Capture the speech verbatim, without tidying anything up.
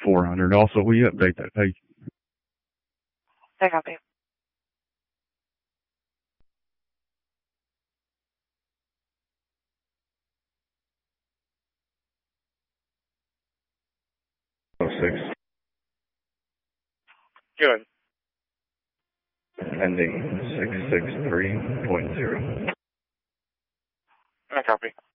four hundred. Also, will you update that page? I copy. Oh six. Good. Ending six six three point zero. I copy.